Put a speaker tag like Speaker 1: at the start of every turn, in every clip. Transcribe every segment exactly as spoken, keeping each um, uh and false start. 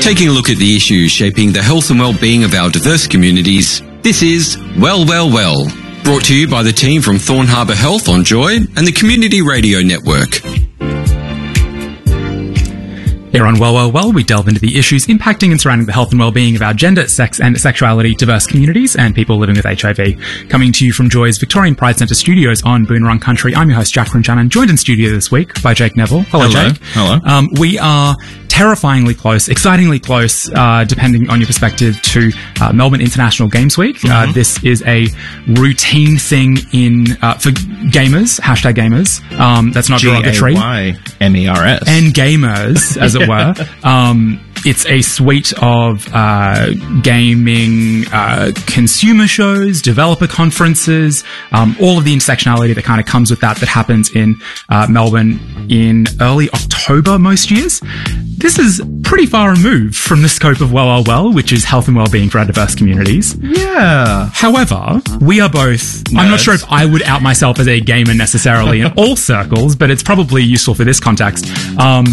Speaker 1: Taking a look at the issues shaping the health and well-being of our diverse communities, this is Well, Well, Well, brought to you by the team from Thorn Harbour Health on Joy and the Community Radio Network.
Speaker 2: Here on Well, Well, Well, we delve into the issues impacting and surrounding the health and well-being of our gender, sex and sexuality diverse communities and people living with H I V. Coming to you from Joy's Victorian Pride Centre studios on Boonwurrung Country, I'm your host, Jacqueline Shannon, joined in studio this week by Jake Neville. Hello,
Speaker 3: Hello.
Speaker 2: Jake.
Speaker 3: Hello.
Speaker 2: Um, we are terrifyingly close, excitingly close, uh, depending on your perspective, to uh, Melbourne International Games Week. Mm-hmm. Uh, this is a routine thing in uh, for gamers, hashtag gamers. Um, that's not derogatory.
Speaker 3: G A Y M E R S.
Speaker 2: And gamers, as it were. Um, it's a suite of uh, gaming uh, consumer shows, developer conferences, um, all of the intersectionality that kind of comes with that that happens in uh, Melbourne in early October most years. This is pretty far removed from the scope of Well, Well, Well, which is health and well-being for our diverse communities.
Speaker 3: Yeah.
Speaker 2: However, we are both... Nerds. I'm not sure if I would out myself as a gamer necessarily in all circles, but it's probably useful for this context. Um,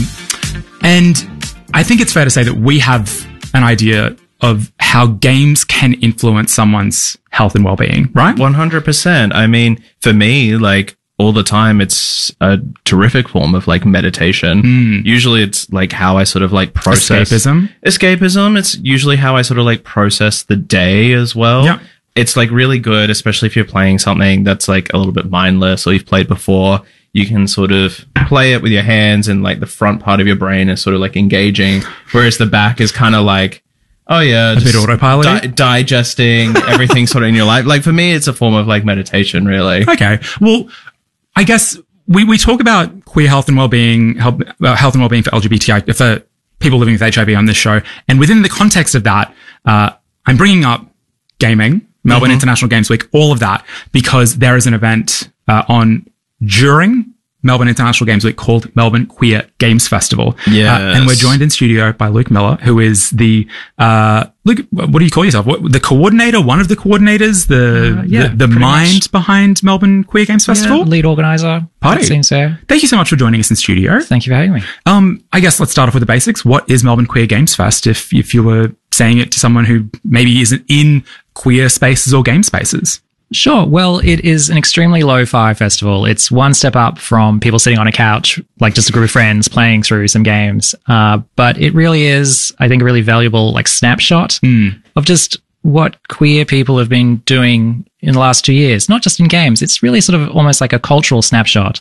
Speaker 2: and I think it's fair to say that we have an idea of how games can influence someone's health and well-being, right?
Speaker 3: one hundred percent. I mean, for me, like, all the time, it's a terrific form of, like, meditation. Mm. Usually it's, like, how I sort of, like, process...
Speaker 2: Escapism?
Speaker 3: Escapism. It's usually how I sort of, like, process the day as well.
Speaker 2: Yeah.
Speaker 3: It's, like, really good, especially if you're playing something that's, like, a little bit mindless or you've played before. You can sort of play it with your hands and, like, the front part of your brain is sort of, like, engaging, whereas the back is kind of like, oh, yeah.
Speaker 2: A bit autopilot.
Speaker 3: Di- digesting everything sort of in your life. Like, for me, it's a form of, like, meditation, really.
Speaker 2: Okay. Well, I guess we, we talk about queer health and well-being, health, uh, health and well-being for L G B T I, for people living with H I V on this show. And within the context of that, uh, I'm bringing up gaming, Melbourne mm-hmm. International Games Week, all of that, because there is an event uh, on during Melbourne International Games Week called Melbourne Queer Games Festival.
Speaker 3: Yes.
Speaker 2: Uh, and we're joined in studio by Luke Miller, who is the, uh, Luke, what do you call yourself? What, the coordinator, one of the coordinators, the,
Speaker 4: uh, yeah,
Speaker 2: the, the mind much. behind Melbourne Queer Games Festival?
Speaker 4: Yeah, lead organizer.
Speaker 2: Party.
Speaker 4: Seems so.
Speaker 2: Thank you so much for joining us in studio.
Speaker 4: Thank you for having me.
Speaker 2: Um, I guess let's start off with the basics. What is Melbourne Queer Games Fest? If, if you were saying it to someone who maybe isn't in queer spaces or game spaces.
Speaker 4: Sure. Well, it is an extremely lo-fi festival. It's one step up from people sitting on a couch, like just a group of friends playing through some games. Uh, but it really is, I think, a really valuable like snapshot
Speaker 2: mm.
Speaker 4: of just what queer people have been doing in the last two years, not just in games. It's really sort of almost like a cultural snapshot.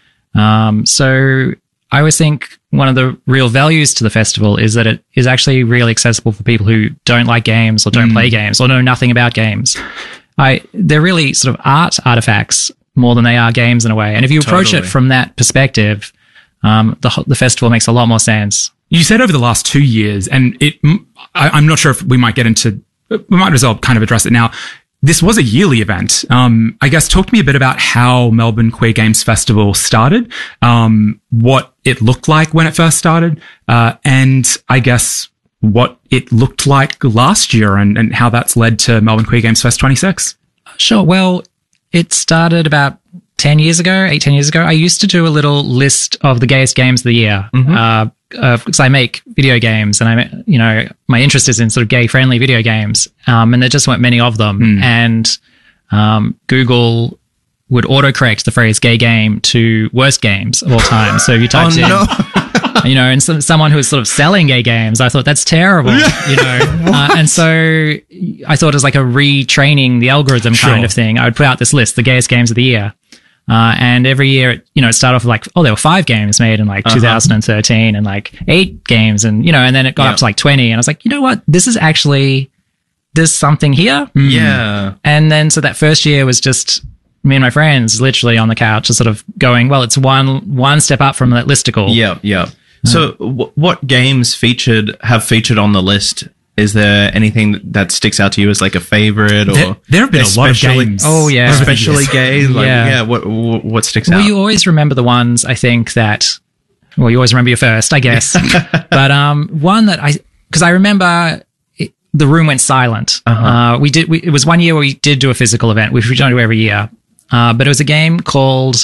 Speaker 4: Um, so I always think one of the real values to the festival is that it is actually really accessible for people who don't like games or don't mm. play games or know nothing about games. I, they're really sort of art artifacts more than they are games in a way. And if you approach
Speaker 3: Totally.
Speaker 4: it from that perspective, um, the the festival makes a lot more sense.
Speaker 2: You said over the last two years, and it, I, I'm not sure if we might get into, we might as well kind of address it now. This was a yearly event. Um, I guess talk to me a bit about how Melbourne Queer Games Festival started, um, what it looked like when it first started, uh, and I guess what it looked like last year and, and how that's led to Melbourne Queer Games Fest twenty-six.
Speaker 4: Sure. Well, it started about ten years ago, eight, ten years ago. I used to do a little list of the gayest games of the year. Mm-hmm. Uh, uh, because I make video games and I, you know, my interest is in sort of gay friendly video games. Um, and there just weren't many of them. Mm. And, um, Google would autocorrect the phrase gay game to worst games of all time. So if you typed
Speaker 3: oh,
Speaker 4: in,
Speaker 3: no.
Speaker 4: you know, and some, someone who was sort of selling gay games, I thought that's terrible, you know. Uh, and so I thought it was like a retraining the algorithm kind
Speaker 2: Sure.
Speaker 4: of thing. I would put out this list, the gayest games of the year. Uh, and every year, you know, it started off with like, oh, there were five games made in like uh-huh. two thousand thirteen and like eight games and, you know, and then it got
Speaker 3: yeah.
Speaker 4: up to like twenty. And I was like, you know what? This is actually, there's something here.
Speaker 3: Yeah.
Speaker 4: And then so that first year was just me and my friends literally on the couch just sort of going, well, it's one one step up from that listicle.
Speaker 3: Yeah, yeah. So w- what games featured have featured on the list? Is there anything that sticks out to you as like a favorite or
Speaker 2: There, there have been a lot of
Speaker 3: especially-
Speaker 2: games.
Speaker 4: Oh, yeah.
Speaker 3: especially gay? Like,
Speaker 4: Yeah.
Speaker 3: yeah. What what what sticks
Speaker 4: Well,
Speaker 3: out?
Speaker 4: you always remember the ones, I think, that, well, you always remember your first, I guess. But um, one that I, because I remember it, the room went silent.
Speaker 3: Uh-huh.
Speaker 4: Uh, we did, we, it was one year where we did do a physical event, which we don't do every year. Uh, but it was a game called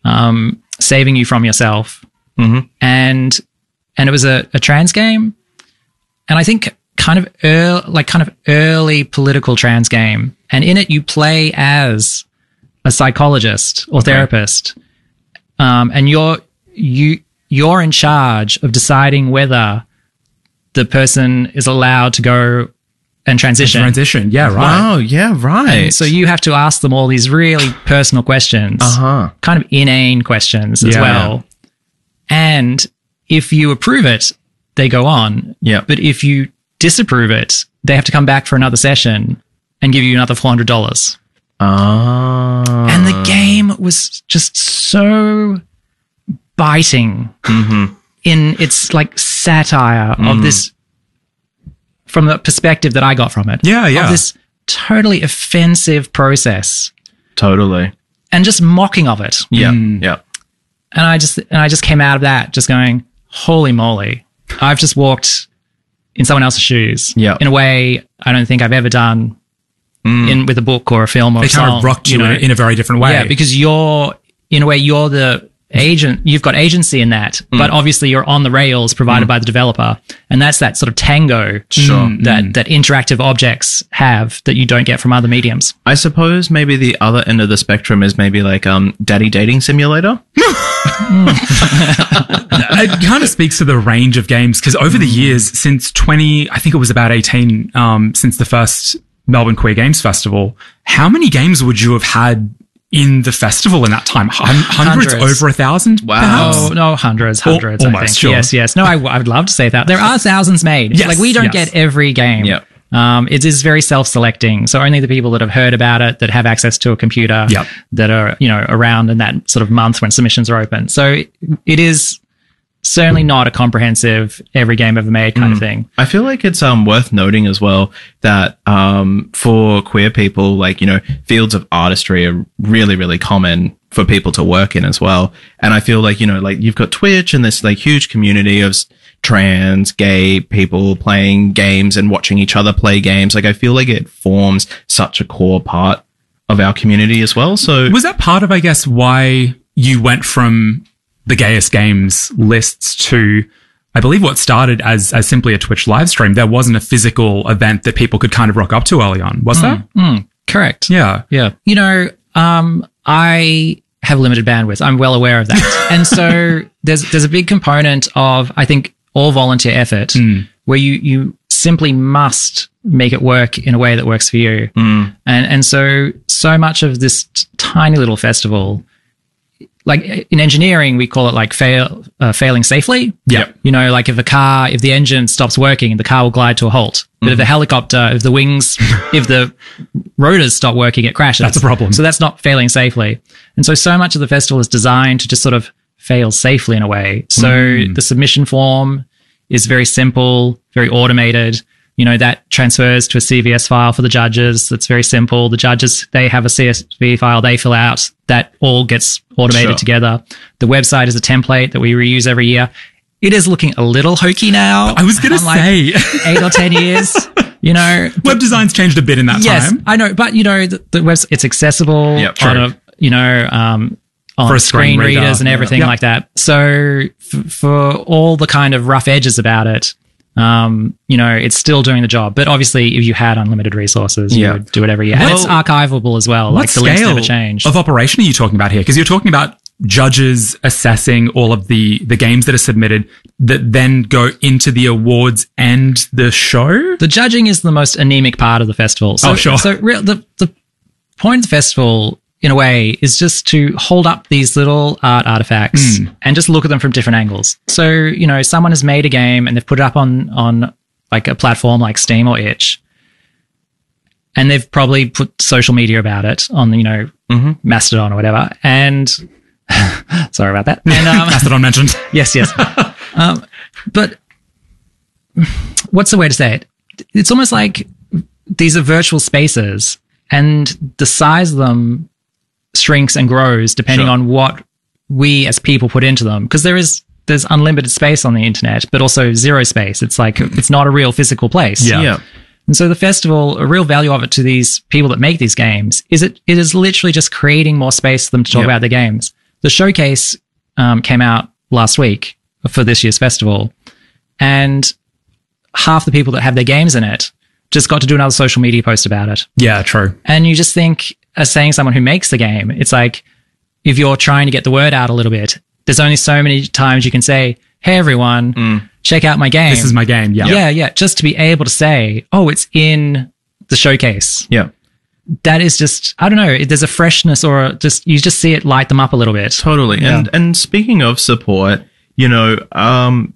Speaker 4: um, Saving You From Yourself.
Speaker 3: Mm-hmm.
Speaker 4: And, and it was a, a trans game. and I think kind of early, like kind of early political trans game. And in it, you play as a psychologist or
Speaker 3: Okay.
Speaker 4: therapist. Um, and you're, you, you're in charge of deciding whether the person is allowed to go and transition.
Speaker 2: Transition. Yeah, right.
Speaker 3: Wow, yeah, right.
Speaker 4: And so you have to ask them all these really personal questions,
Speaker 3: Uh-huh.
Speaker 4: kind of inane questions as
Speaker 2: Yeah.
Speaker 4: well. And if you approve it, they go on.
Speaker 3: Yeah.
Speaker 4: But if you disapprove it, they have to come back for another session and give you another four hundred dollars.
Speaker 3: Ah.
Speaker 4: And the game was just so biting
Speaker 3: Mm-hmm.
Speaker 4: in its like satire of this, from the perspective that I got from it.
Speaker 2: Yeah, yeah.
Speaker 4: Of this totally offensive process
Speaker 3: Totally.
Speaker 4: and just mocking of it.
Speaker 3: Yeah.
Speaker 2: Mm.
Speaker 3: Yeah.
Speaker 4: And I just, and I just came out of that just going, holy moly, I've just walked in someone else's shoes.
Speaker 3: Yeah.
Speaker 4: In a way I don't think I've ever done in with a book or a film or
Speaker 2: They
Speaker 4: a song.
Speaker 2: kind of rocked you,
Speaker 4: know?
Speaker 2: in, a, in a very different way.
Speaker 4: Yeah, because you're, in a way, you're the agent, you've got agency in that, but obviously you're on the rails provided by the developer. And that's that sort of tango
Speaker 3: Sure.
Speaker 4: that, that interactive objects have that you don't get from other mediums.
Speaker 3: I suppose maybe the other end of the spectrum is maybe like um Daddy Dating Simulator.
Speaker 2: It kind of speaks to the range of games because over the years, since twenty, I think it was about eighteen, um, since the first Melbourne Queer Games Festival, how many games would you have had in the festival in that time? Hun- hundreds,
Speaker 4: Hundreds.
Speaker 2: over a thousand?
Speaker 3: Wow.
Speaker 2: perhaps?
Speaker 4: Oh, no, hundreds, hundreds, I
Speaker 2: almost,
Speaker 4: think.
Speaker 2: sure.
Speaker 4: Yes, yes. No, I, I would love to say that. There are thousands made.
Speaker 2: Yes,
Speaker 4: like, we don't
Speaker 2: yes.
Speaker 4: get every game.
Speaker 3: Yep.
Speaker 4: Um, it is very self-selecting. So only the people that have heard about it, that have access to a computer,
Speaker 2: Yep.
Speaker 4: that are, you know, around in that sort of month when submissions are open. So it is certainly not a comprehensive every game ever made kind of thing.
Speaker 3: I feel like it's um worth noting as well that um for queer people, like, you know, fields of artistry are really, really common for people to work in as well. And I feel like, you know, like you've got Twitch and this like huge community of s- trans, gay people playing games and watching each other play games. Like I feel like it forms such a core part of our community as well. So
Speaker 2: Was that part of, I guess, why you went from the gayest games lists to, I believe, what started as as simply a Twitch live stream? There wasn't a physical event that people could kind of rock up to early on, was there?
Speaker 4: Correct.
Speaker 2: Yeah.
Speaker 4: Yeah. You know, um, I have limited bandwidth. I'm well aware of that. And so there's there's a big component of, I think, all volunteer effort where you you simply must make it work in a way that works for you. And and so so much of this t- tiny little festival, like in engineering, we call it like fail uh, failing safely.
Speaker 2: Yeah.
Speaker 4: You know, like if a car, if the engine stops working, the car will glide to a halt. But if the helicopter, if the wings, if the rotors stop working, it crashes.
Speaker 2: That's a problem.
Speaker 4: So that's not failing safely. And so, so much of the festival is designed to just sort of fail safely in a way. So the submission form is very simple, very automated. You know, that transfers to a C V S file for the judges. That's very simple. The judges, they have a C S V file they fill out. That all gets automated
Speaker 3: Sure.
Speaker 4: together. The website is a template that we reuse every year. It is looking a little hokey now.
Speaker 2: I was going to
Speaker 4: unlike
Speaker 2: say,
Speaker 4: eight or ten years, you know.
Speaker 2: web design's changed a bit in that
Speaker 4: Yes,
Speaker 2: time.
Speaker 4: I know, but you know, the, the website, it's accessible
Speaker 3: Yep,
Speaker 4: on
Speaker 3: true.
Speaker 4: a, you know, um, on
Speaker 2: For a
Speaker 4: screen
Speaker 2: screen reader,
Speaker 4: readers and
Speaker 2: yeah.
Speaker 4: everything
Speaker 2: Yep.
Speaker 4: like that. So f- for all the kind of rough edges about it, um, you know, it's still doing the job. But obviously, if you had unlimited resources,
Speaker 3: Yeah.
Speaker 4: you would do it every year. and
Speaker 2: Well,
Speaker 4: it's archivable as well.
Speaker 2: What
Speaker 4: Like the links
Speaker 2: scale
Speaker 4: never change.
Speaker 2: of operation are you talking about here? Because you're talking about judges assessing all of the, the games that are submitted that then go into the awards and the show?
Speaker 4: The judging is the most anemic part of the festival. So,
Speaker 2: Oh, sure.
Speaker 4: So real, the, the point of the festival, in a way, is just to hold up these little art artifacts and just look at them from different angles. So, you know, someone has made a game and they've put it up on, on like a platform like Steam or Itch. And they've probably put social media about it on, you know, Mastodon or whatever. And sorry about that. And, um,
Speaker 2: Mastodon mentioned.
Speaker 4: Yes, yes. um, but what's the way to say it? It's almost like these are virtual spaces and the size of them shrinks and grows depending
Speaker 3: Sure.
Speaker 4: on what we as people put into them. Because there is, there's unlimited space on the internet, but also zero space. It's like, it's not a real physical place.
Speaker 2: Yeah.
Speaker 3: yeah.
Speaker 4: And so the festival, a real value of it to these people that make these games is it, it is literally just creating more space for them to talk
Speaker 3: Yep.
Speaker 4: about their games. The showcase um, came out last week for this year's festival, and half the people that have their games in it just got to do another social media post about it.
Speaker 2: Yeah, true.
Speaker 4: And you just think, as saying someone who makes the game, it's like, if you're trying to get the word out a little bit, there's only so many times you can say, hey, everyone, mm. check out my game.
Speaker 2: This is my game. Yeah.
Speaker 4: Yeah. Yeah. Just to be able to say, oh, it's in the showcase.
Speaker 3: Yeah.
Speaker 4: That is just, I don't know, there's a freshness or a, just, you just see it light them up a little bit.
Speaker 3: Totally.
Speaker 4: Yeah.
Speaker 3: And, and speaking of support, you know, um,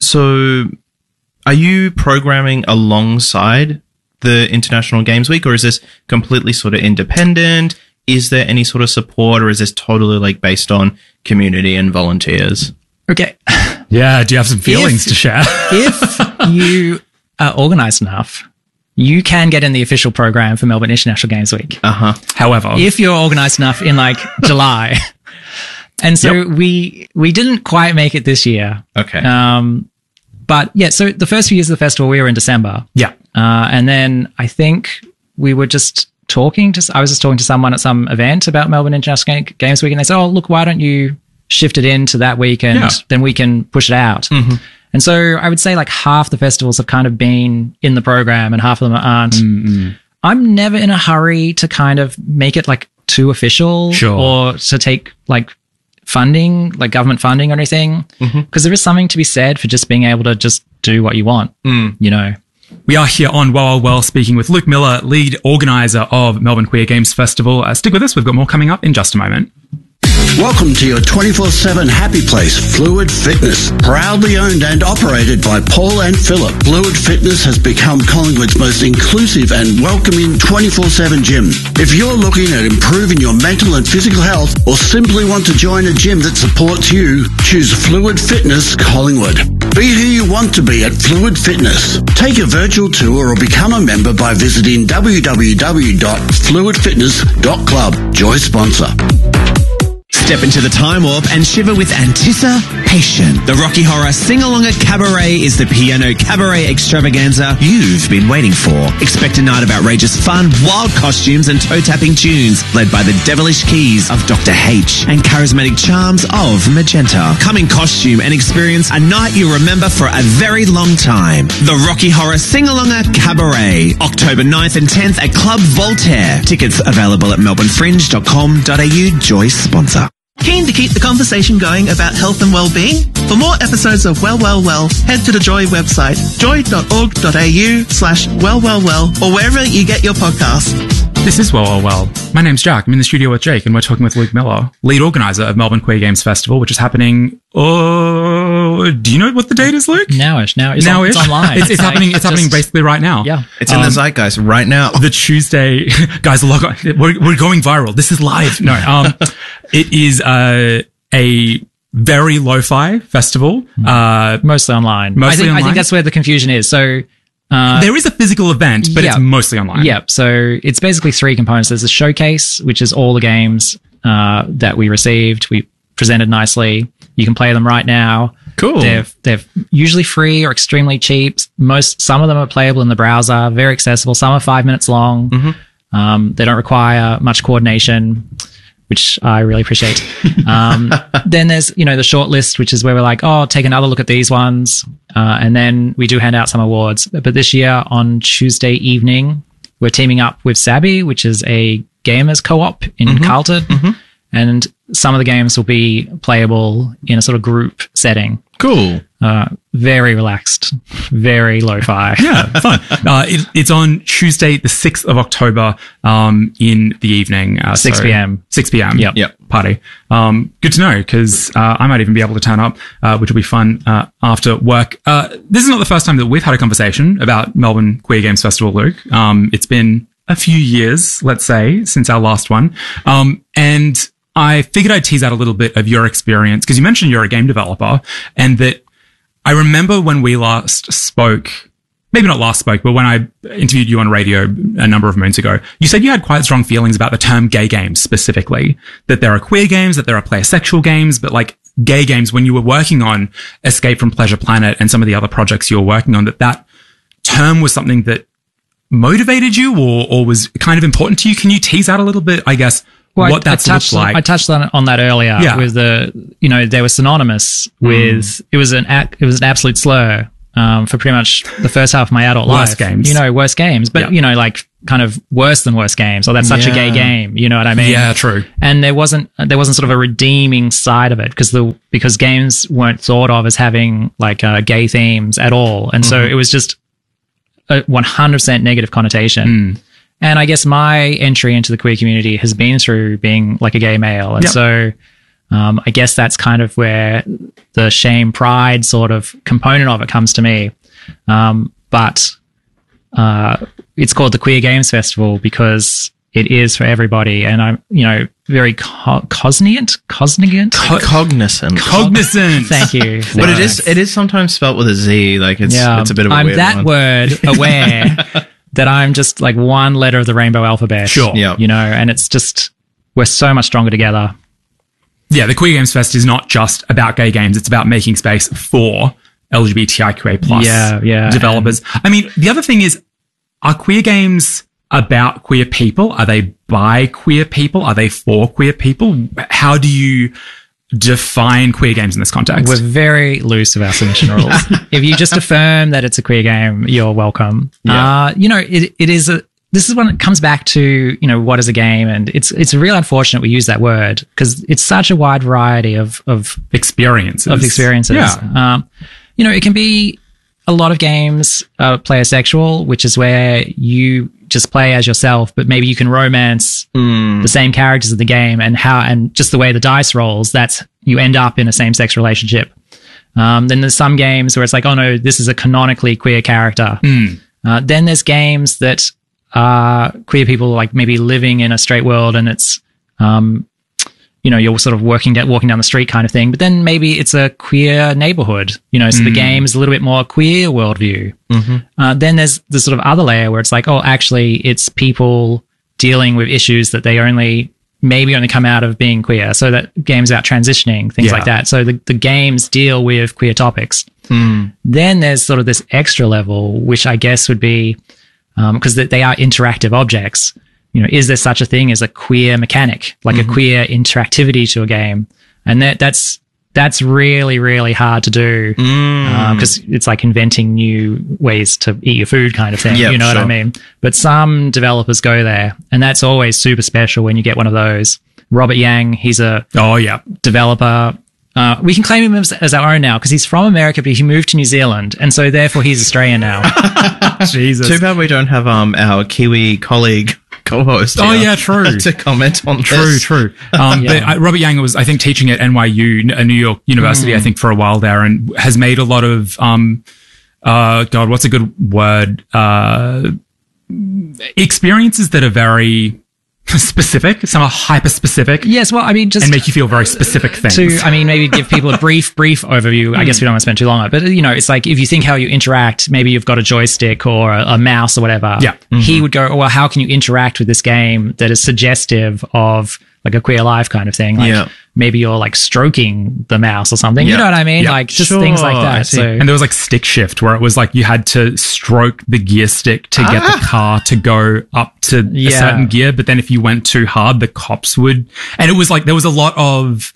Speaker 3: so are you programming alongside the International Games Week, or is this completely sort of independent? Is there any sort of support, or is this totally like based on community and volunteers?
Speaker 4: Okay.
Speaker 2: Yeah. Do you have some feelings
Speaker 4: If-
Speaker 2: to share?
Speaker 4: If you are organized enough, you can get in the official program for Melbourne International Games Week.
Speaker 3: Uh-huh.
Speaker 2: However,
Speaker 4: If you're organized enough in like July. And so
Speaker 2: Yep.
Speaker 4: we we didn't quite make it this year.
Speaker 3: Okay.
Speaker 4: Um, but yeah, so the first few years of the festival, we were in December.
Speaker 2: yeah.
Speaker 4: Uh, and then I think we were just talking to, I was just talking to someone at some event about Melbourne International Ga- Games Week, and they said, oh, look, why don't you shift it into that week and
Speaker 2: Yeah.
Speaker 4: then we can push it out.
Speaker 2: Mm-hmm.
Speaker 4: And so I would say like half the festivals have kind of been in the program and half of them aren't.
Speaker 2: Mm-hmm.
Speaker 4: I'm never in a hurry to kind of make it like too official
Speaker 2: Sure.
Speaker 4: or to take like funding, like government funding or anything. Because there is something to be said for just being able to just do what you want, you know.
Speaker 2: We are here on Well, Well, Well speaking with Luke Miller, lead organizer of Melbourne Queer Games Festival. Uh, stick with us. We've got more coming up in just a moment.
Speaker 5: Welcome to your twenty-four seven happy place, Fluid Fitness. Proudly owned and operated by Paul and Philip, Fluid Fitness has become Collingwood's most inclusive and welcoming twenty-four seven gym. If you're looking at improving your mental and physical health, or simply want to join a gym that supports you, choose Fluid Fitness Collingwood. Be who you want to be at Fluid Fitness. Take a virtual tour or become a member by visiting w w w dot fluid fitness dot club. Joy sponsor.
Speaker 6: Step into the time warp and shiver with anticipation. The Rocky Horror Sing-Along at Cabaret is the piano cabaret extravaganza you've been waiting for. Expect a night of outrageous fun, wild costumes and toe-tapping tunes, led by the devilish keys of Doctor H and charismatic charms of Magenta. Come in costume and experience a night you'll remember for a very long time. The Rocky Horror Sing-Along at Cabaret, October ninth and tenth at Club Voltaire. Tickets available at melbourne fringe dot com dot a u. Joy sponsor.
Speaker 7: Keen to keep the conversation going about health and well-being? For more episodes of Well, Well, Well, head to the Joy website, joy dot org dot a u slash well, well, well, or wherever you get your podcasts.
Speaker 2: This is Well, Well, Well. My name's Jack. I'm in the studio with Jake, and we're talking with Luke Miller, lead organizer of Melbourne Queer Games Festival, which is happening. Oh, do you know what the date is, Luke?
Speaker 4: Nowish. Now it's,
Speaker 2: Now
Speaker 4: on,
Speaker 2: is
Speaker 4: it's online.
Speaker 2: It's, it's
Speaker 4: like
Speaker 2: happening. It's happening
Speaker 4: just-
Speaker 2: basically right now.
Speaker 4: Yeah.
Speaker 3: It's in the zeitgeist right now.
Speaker 2: The Tuesday, guys, log on. We're, we're going viral. This is live. No, um, it is uh, a very lo-fi festival. Uh,
Speaker 4: Mostly online.
Speaker 2: Mostly
Speaker 4: I think, I
Speaker 2: online?
Speaker 4: think that's where the confusion is. So, uh,
Speaker 2: there is a physical event, but
Speaker 4: yeah.
Speaker 2: it's mostly online.
Speaker 4: yeah. So it's basically three components. There's a showcase, which is all the games uh, that we received. We presented nicely. You can play them right now.
Speaker 3: Cool.
Speaker 4: They're they're usually free or extremely cheap. Most some of them are playable in the browser, very accessible. Some are five minutes long.
Speaker 2: Mm-hmm.
Speaker 4: Um, they don't require much coordination, which I really appreciate. Um, then there's, you know, the short list, which is where we're like, oh, take another look at these ones. Uh, and then we do hand out some awards. But this year on Tuesday evening, we're teaming up with Sabby, which is a gamers co-op in
Speaker 2: Mm-hmm.
Speaker 4: Carlton. And some of the games will be playable in a sort of group setting.
Speaker 3: Cool.
Speaker 4: Uh, very relaxed, very lo-fi.
Speaker 2: Yeah, fun. Uh, it, it's on Tuesday, the sixth of October, um, in the evening. Uh,
Speaker 4: six
Speaker 2: so-
Speaker 4: p.m.
Speaker 2: six p.m.
Speaker 4: Yep.
Speaker 3: Yep.
Speaker 2: Party. Um, good to know, because uh, I might even be able to turn up, uh, which will be fun uh, after work. Uh, this is not the first time that we've had a conversation about Melbourne Queer Games Festival, Luke. Um, it's been a few years, let's say, since our last one. Um, and I figured I'd tease out a little bit of your experience, because you mentioned you're a game developer, and that I remember when we last spoke, maybe not last spoke, but when I interviewed you on radio a number of moons ago, you said you had quite strong feelings about the term gay games specifically, that there are queer games, that there are player sexual games, but like gay games, when you were working on Escape from Pleasure Planet and some of the other projects you were working on, that that term was something that motivated you or, or was kind of important to you. Can you tease out a little bit, I guess,
Speaker 4: Well,
Speaker 2: what
Speaker 4: I,
Speaker 2: that's
Speaker 4: I touched
Speaker 2: looked like?
Speaker 4: On, I touched on, on that earlier
Speaker 2: Yeah.
Speaker 4: with the, you know, they were synonymous with, it was an, ac- it was an absolute slur um, for pretty much the first half of my adult
Speaker 2: Worst
Speaker 4: life.
Speaker 2: games.
Speaker 4: You know, worst games, but
Speaker 2: Yeah.
Speaker 4: you know, like kind of worse than worst games. Or that's such a gay
Speaker 3: Yeah.
Speaker 4: game. You know what I mean?
Speaker 2: Yeah, true.
Speaker 4: And there wasn't there wasn't sort of a redeeming side of it because the because games weren't thought of as having like uh, gay themes at all, and so it was just a one hundred percent negative connotation. And I guess my entry into the queer community has been through being like a gay male, and
Speaker 2: Yep.
Speaker 4: so um, I guess that's kind of where the shame pride sort of component of it comes to me. Um, but uh, it's called the Queer Games Festival because it is for everybody, and I'm, you know, very co- cognizant, cognizant.
Speaker 3: Cognizant.
Speaker 2: Cognizant.
Speaker 4: Thank you.
Speaker 3: But it is it is sometimes spelt with a Z. Like it's
Speaker 4: Yeah,
Speaker 3: it's a bit of a
Speaker 4: I'm
Speaker 3: weird
Speaker 4: that
Speaker 3: one.
Speaker 4: word aware that I'm just like one letter of the rainbow alphabet.
Speaker 2: Sure.
Speaker 3: Yeah.
Speaker 4: You know, and it's just we're so much stronger together.
Speaker 2: Yeah, the Queer Games Fest is not just about gay games. It's about making space for L G B T I Q A plus
Speaker 4: Yeah, yeah.
Speaker 2: developers. I mean, the other thing is, are queer games about queer people? Are they by queer people? Are they for queer people? How do you define queer games in this context?
Speaker 4: We're very loose with our submission rules. If you just affirm that it's a queer game, you're welcome.
Speaker 3: Yeah.
Speaker 4: Uh, you know, it, it is a, this is when it comes back to, you know, what is a game? And it's, it's real unfortunate we use that word because it's such a wide variety of, of,
Speaker 2: experiences.
Speaker 4: of experiences.
Speaker 2: Yeah.
Speaker 4: Um, you know, it can be a lot of games, uh, player sexual, which is where you just play as yourself, but maybe you can romance the same characters of the game and how, and just the way the dice rolls, that's, you end up in a same sex relationship. Um, then there's some games where it's like, oh no, this is a canonically queer character. Uh, then there's games that are queer people like maybe living in a straight world and it's, um, you know, you're sort of working down, walking down the street kind of thing. But then maybe it's a queer neighborhood, you know, so the game is a little bit more queer worldview. Uh, then there's the sort of other layer where it's like, oh, actually, it's people dealing with issues that they only maybe only come out of being queer. So that games about transitioning, things
Speaker 2: Yeah.
Speaker 4: like that. So the, the games deal with queer topics. Then there's sort of this extra level, which I guess would be because um, they are interactive objects. You know, is there such a thing as a queer mechanic, like a queer interactivity to a game? And that that's that's really really hard to do because um, it's like inventing new ways to eat your food kind of thing.
Speaker 3: Yeah,
Speaker 4: you know what I
Speaker 3: sure.
Speaker 4: mean? But some developers go there, and that's always super special when you get one of those. Robert Yang, he's a
Speaker 2: Oh, yeah.
Speaker 4: developer. Uh, we can claim him as, as our own now because he's from America, but he moved to New Zealand, and so therefore he's Australian now.
Speaker 2: Jesus.
Speaker 3: Too bad we don't have um our Kiwi colleague co-host.
Speaker 2: Oh,
Speaker 3: here
Speaker 2: yeah, true.
Speaker 3: to comment on
Speaker 2: True,
Speaker 3: this.
Speaker 2: true. Um, But uh, Robert Yang was, I think, teaching at N Y U, a New York university, I think, for a while there, and has made a lot of, um, uh, God, what's a good word? Uh, experiences that are very specific. Some are hyper specific
Speaker 4: Yes, well, I mean, just
Speaker 2: and make you feel very specific things.
Speaker 4: to, I mean, maybe give people a brief, brief overview. I guess we don't want to spend too long on it, but you know, it's like if you think how you interact, maybe you've got a joystick or a, a mouse or whatever.
Speaker 2: Yeah.
Speaker 4: He would go, well, how can you interact with this game that is suggestive of like a queer life kind of thing? Like
Speaker 3: Yeah.
Speaker 4: maybe you're like stroking the mouse or something. You
Speaker 3: Yeah.
Speaker 4: know what I mean?
Speaker 2: Yeah.
Speaker 4: Like just
Speaker 3: Sure,
Speaker 4: things like
Speaker 3: I
Speaker 4: that.
Speaker 3: see.
Speaker 4: So
Speaker 2: And there was like stick shift where it was like you had to stroke the gear stick to get the car to go up to a
Speaker 4: Yeah.
Speaker 2: certain gear. But then if you went too hard, the cops would. And it was like there was a lot of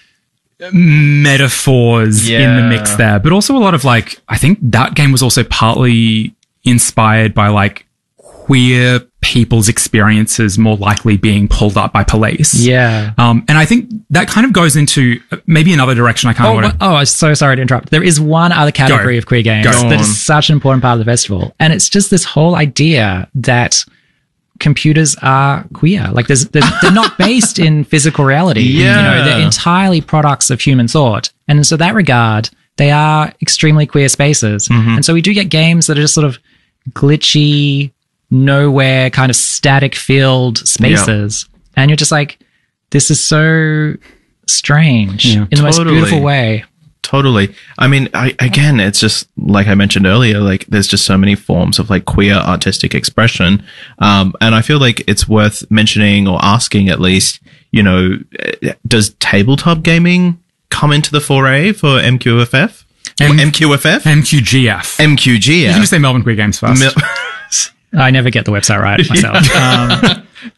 Speaker 2: metaphors in the
Speaker 3: Yeah.
Speaker 2: mix there, but also a lot of like, I think that game was also partly inspired by like queer people's experiences more likely being pulled up by police.
Speaker 4: yeah.
Speaker 2: Um, and I think that kind of goes into maybe another direction I kind of
Speaker 4: Oh,
Speaker 2: want to.
Speaker 4: oh, I'm so sorry to interrupt. There is one other category
Speaker 2: Go.
Speaker 4: of queer games
Speaker 2: Go
Speaker 4: that
Speaker 3: on.
Speaker 4: is such an important part of the festival. And it's just this whole idea that computers are queer. Like there's, there's they're not based in physical reality. You know,
Speaker 3: Yeah.
Speaker 4: they're entirely products of human thought. And so that regard, they are extremely queer spaces. And so we do get games that are just sort of glitchy, nowhere kind of static filled spaces. And you're just like, this is so strange
Speaker 2: Yeah.
Speaker 4: in the most
Speaker 3: Totally.
Speaker 4: beautiful way.
Speaker 3: Totally. I mean, I, again, it's just like I mentioned earlier, like there's just so many forms of like queer artistic expression. Um, and I feel like it's worth mentioning or asking at least, you know, eh, does tabletop gaming come into the foray for M Q F F?
Speaker 2: M-
Speaker 3: M Q F F?
Speaker 2: M Q G F.
Speaker 3: M Q G
Speaker 2: You
Speaker 3: F.
Speaker 2: can just say Melbourne Queer Games first.
Speaker 3: Mil-
Speaker 4: I never get the website right myself. Um,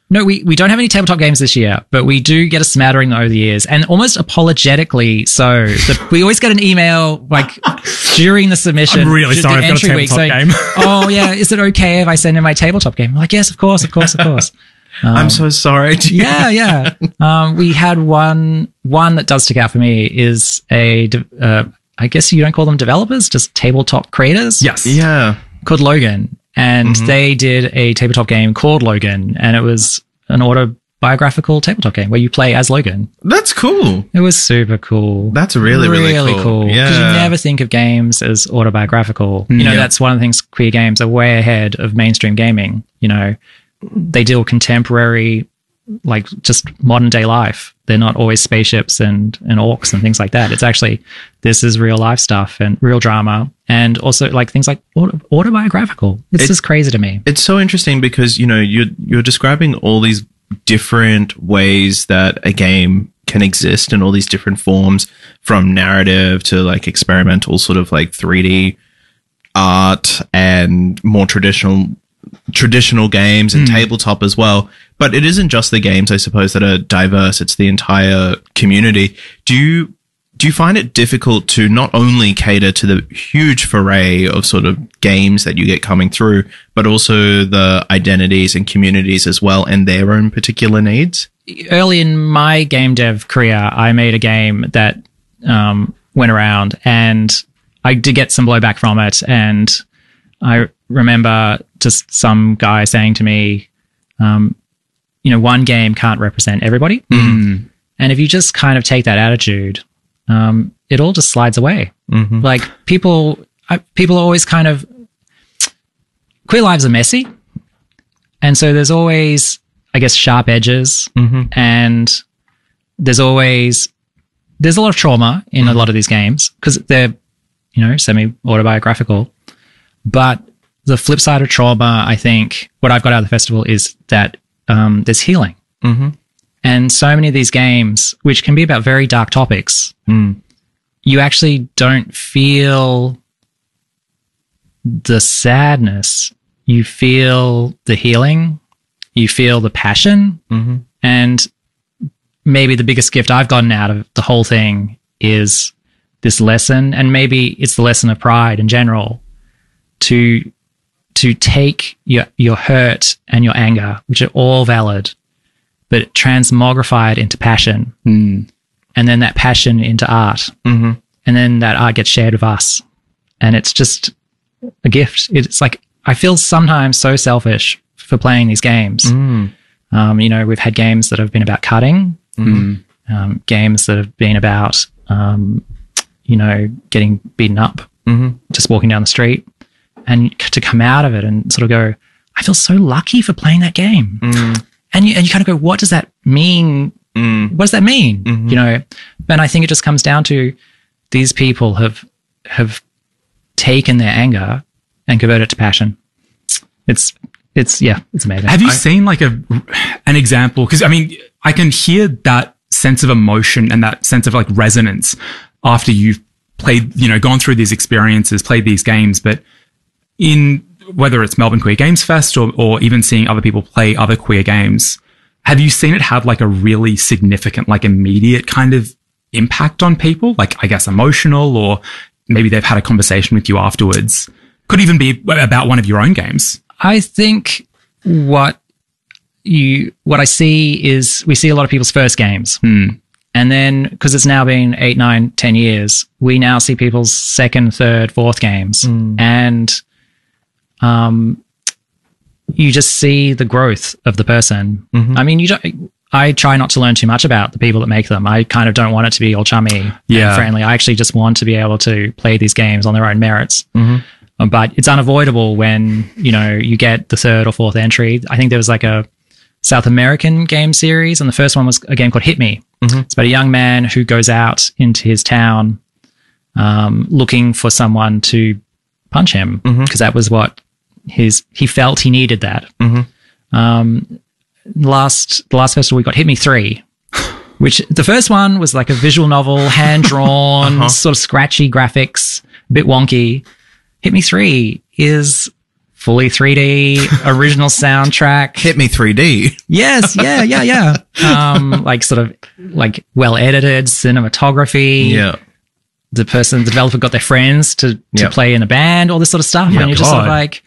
Speaker 4: No, we, we don't have any tabletop games this year, but we do get a smattering over the years, and almost apologetically so. The, we always get an email like during the submission.
Speaker 2: I'm really
Speaker 4: the
Speaker 2: sorry, I've got a
Speaker 4: entry week
Speaker 2: tabletop
Speaker 4: saying,
Speaker 2: game.
Speaker 4: oh yeah, is it okay if I send in my tabletop game? I'm like, yes, of course, of course, of course. Um,
Speaker 3: I'm so sorry.
Speaker 4: yeah, yeah. Um, we had one one that does stick out for me is a, de- uh, I guess you don't call them developers, just tabletop creators.
Speaker 2: Yes.
Speaker 3: Yeah.
Speaker 4: Called Logan. And
Speaker 3: Mm-hmm.
Speaker 4: they did a tabletop game called Logan, and it was an autobiographical tabletop game where you play as Logan.
Speaker 3: That's cool.
Speaker 4: It was super cool.
Speaker 3: That's really, really cool.
Speaker 4: Because
Speaker 3: Yeah.
Speaker 4: you never think of games as autobiographical. You know,
Speaker 2: Yeah.
Speaker 4: that's one of the things queer games are way ahead of mainstream gaming. You know, they deal contemporary, like just modern day life. They're not always spaceships and, and orcs and things like that. It's actually, this is real life stuff and real drama. And also like things like auto, autobiographical. It's
Speaker 3: It-
Speaker 4: just crazy to me.
Speaker 3: It's so interesting because, you know, you're, you're describing all these different ways that a game can exist in all these different forms, from narrative to like experimental sort of like three D art and more traditional traditional games and tabletop as well. But it isn't just the games, I suppose, that are diverse. It's the entire community. Do you do you find it difficult to not only cater to the huge foray of sort of games that you get coming through, but also the identities and communities as well and their own particular needs?
Speaker 4: Early in my game dev career, I made a game that um, went around, and I did get some blowback from it. And I remember just some guy saying to me, um, you know, one game can't represent everybody. Mm. And if you just kind of take that attitude, um, it all just slides away. Mm-hmm. Like people, I, people are always kind of, queer lives are messy. And so there's always, I guess, sharp edges, mm-hmm. and there's always, there's a lot of trauma in mm-hmm. a lot of these games because they're, you know, semi-autobiographical. But the flip side of trauma, I think, what I've got out of the festival is that um, there's healing. Mm-hmm. And so many of these games, which can be about very dark topics, mm. you actually don't feel the sadness. You feel the healing. You feel the passion. Mm-hmm. And maybe the biggest gift I've gotten out of the whole thing is this lesson, and maybe it's the lesson of pride in general, to to take your your hurt and your anger, which are all valid, but transmogrify it into passion, mm. and then that passion into art, mm-hmm. and then that art gets shared with us, and it's just a gift. It's like I feel sometimes so selfish for playing these games. Mm. Um, you know, we've had games that have been about cutting, mm-hmm. um, games that have been about um, you know, getting beaten up, mm-hmm. just walking down the street, and to come out of it and sort of go, I feel so lucky for playing that game. Mm. And you, and you kind of go, what does that mean? Mm. What does that mean? Mm-hmm. You know, and I think it just comes down to these people have, have taken their anger and converted it to passion. It's, it's, yeah, it's amazing.
Speaker 2: Have you
Speaker 4: I,
Speaker 2: seen like a, an example? Cause I mean, I can hear that sense of emotion and that sense of like resonance after you've played, you know, gone through these experiences, played these games, but in whether it's Melbourne Queer Games Fest or, or even seeing other people play other queer games, have you seen it have like a really significant, like immediate kind of impact on people? Like, I guess emotional, or maybe they've had a conversation with you afterwards. Could even be about one of your own games.
Speaker 4: I think what you, what I see is we see a lot of people's first games. Hmm. And then, because it's now been eight, nine, ten years, we now see people's second, third, fourth games. Mm. And um, you just see the growth of the person. Mm-hmm. I mean, you don't, I try not to learn too much about the people that make them. I kind of don't want it to be all chummy
Speaker 2: yeah.
Speaker 4: and friendly. I actually just want to be able to play these games on their own merits. Mm-hmm. But it's unavoidable when, you know, you get the third or fourth entry. I think there was like a South American game series, and the first one was a game called Hit Me. Mm-hmm. It's about a young man who goes out into his town um, looking for someone to punch him, because mm-hmm. that was what his he felt he needed that. Mm-hmm. Um, last the last festival we got Hit Me three, which the first one was like a visual novel, hand drawn, uh-huh. sort of scratchy graphics, a bit wonky. Hit Me three is fully three D original soundtrack.
Speaker 3: Hit me three D.
Speaker 4: Yes, yeah, yeah, yeah. Um, like sort of like well edited cinematography.
Speaker 3: Yeah.
Speaker 4: The person, the developer got their friends to, to
Speaker 3: Yep.
Speaker 4: play in a band, all this sort of stuff.
Speaker 3: Yeah,
Speaker 4: and you're just sort of
Speaker 2: God.
Speaker 4: like,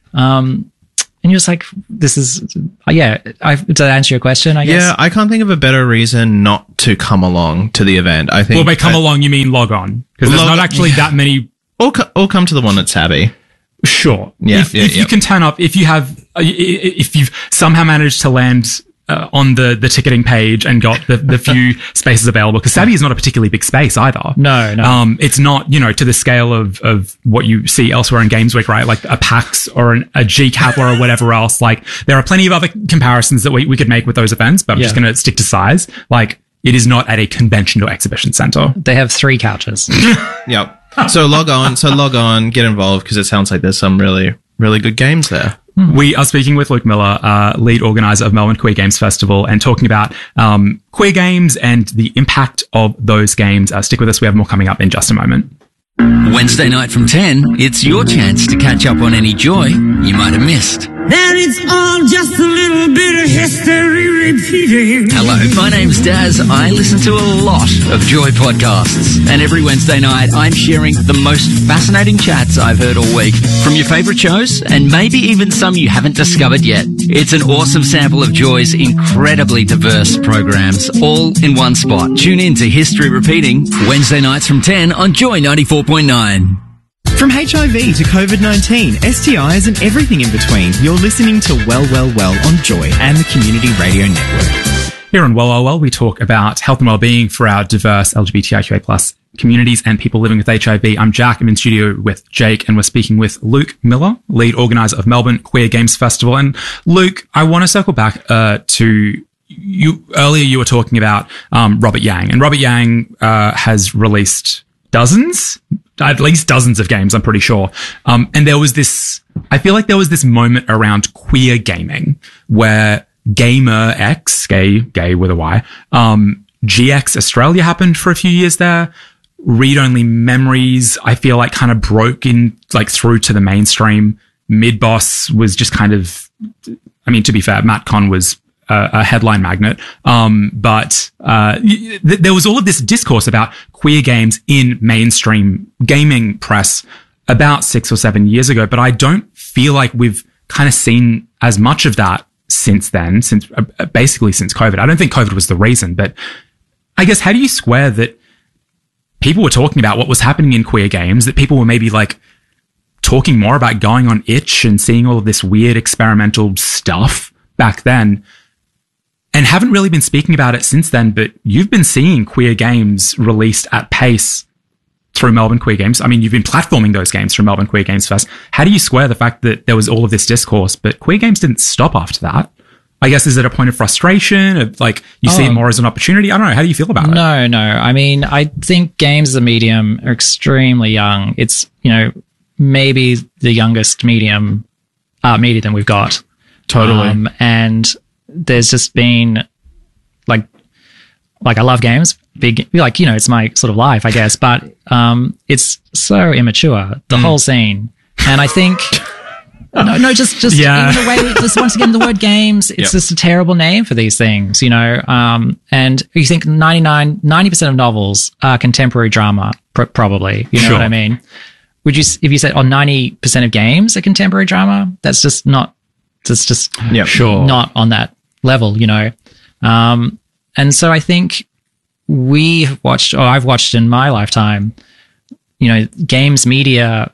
Speaker 4: um, and you're just like, this is, uh, yeah, I, did that answer your question, I guess?
Speaker 3: Yeah, I can't think of a better reason not to come along to the event. I think.
Speaker 2: Well, by come
Speaker 3: I-
Speaker 2: along, you mean log on. Because there's
Speaker 3: Log-
Speaker 2: not actually that many.
Speaker 3: Or, co- or come to the one that's Happy.
Speaker 2: Sure.
Speaker 3: Yeah,
Speaker 2: If,
Speaker 3: yeah,
Speaker 2: if you
Speaker 3: yeah.
Speaker 2: can turn up, if you have, uh, i- i- if you've somehow managed to land uh, on the, the ticketing page and got the, the few spaces available, because Savvy is not a particularly big space either.
Speaker 4: No, no.
Speaker 2: Um, it's not, you know, to the scale of, of what you see elsewhere in Games Week, right? Like a PAX or an, a G Kapla or whatever else. Like there are plenty of other comparisons that we, we could make with those events, but I'm just
Speaker 4: Yeah.
Speaker 2: going to stick to size. Like it is not at a convention or exhibition center.
Speaker 4: They have three couches.
Speaker 3: Yep. So log on. So log on. Get involved because it sounds like there's some really, really good games there.
Speaker 2: We are speaking with Luke Miller, uh, lead organizer of Melbourne Queer Games Festival, and talking about um, queer games and the impact of those games. Uh, stick with us. We have more coming up in just a moment.
Speaker 8: Wednesday night from ten, it's your chance to catch up on any joy you might have missed.
Speaker 9: That it's all just a little bit of history repeating.
Speaker 8: Hello, my name's Daz. I listen to a lot of Joy podcasts, and every Wednesday night I'm sharing the most fascinating chats I've heard all week from your favourite shows, and maybe even some you haven't discovered yet. It's an awesome sample of Joy's incredibly diverse programs, all in one spot. Tune in to History Repeating, Wednesday nights from ten on Joy ninety-four point nine.
Speaker 10: From H I V to COVID nineteen, S T Is and everything in between, you're listening to Well, Well, Well on Joy and the Community Radio Network.
Speaker 2: Here on Well, Well, Well, we talk about health and well-being for our diverse L G B T I Q A plus communities and people living with H I V. I'm Jack. I'm in studio with Jake, and we're speaking with Luke Miller, lead organizer of Melbourne Queer Games Festival. And Luke, I want to circle back uh, to you. Earlier, you were talking about um, Robert Yang, and Robert Yang uh, has released dozens, at least dozens of games, I'm pretty sure. Um, and there was this, I feel like there was this moment around queer gaming where Gamer X, gay, gay with a Y, um, G X Australia happened for a few years there. Read Only Memories, I feel like kind of broke in, like through to the mainstream. Mid-Boss was just kind of, I mean, to be fair, Matt Con was a, a headline magnet. Um, but, uh, th- there was all of this discourse about queer games in mainstream gaming press about six or seven years ago. But I don't feel like we've kind of seen as much of that since then, since uh, basically since COVID. I don't think COVID was the reason, but I guess how do you square that people were talking about what was happening in queer games, that people were maybe like talking more about going on itch and seeing all of this weird experimental stuff back then, and haven't really been speaking about it since then, but you've been seeing queer games released at pace through Melbourne Queer Games. I mean, you've been platforming those games through Melbourne Queer Games Fest. How do you square the fact that there was all of this discourse, but queer games didn't stop after that? I guess, is it a point of frustration? Of like, you see it
Speaker 4: Oh.
Speaker 2: more as an opportunity? I don't know. How do you feel about it?
Speaker 4: No, no. I mean, I think games as a medium are extremely young. It's, you know, maybe the youngest medium, uh, media than we've got.
Speaker 3: Totally.
Speaker 4: Um, and there's just been like, like I love games, big, like, you know, it's my sort of life, I guess, but, um, it's so immature, the whole scene. And I think, no, no, just, just
Speaker 2: Yeah.
Speaker 4: even the way, just once again, the word games, it's
Speaker 3: Yep.
Speaker 4: just a terrible name for these things, you know? Um, and you think ninety-nine, ninety percent of novels are contemporary drama, pr- probably, you know
Speaker 2: Sure.
Speaker 4: what I mean? Would you, s- if you said, oh, ninety percent of games are contemporary drama, that's just not, that's just
Speaker 3: Yeah,
Speaker 2: sure.
Speaker 4: not on that level, you know? Um, and so I think we have watched, or I've watched in my lifetime, you know, games media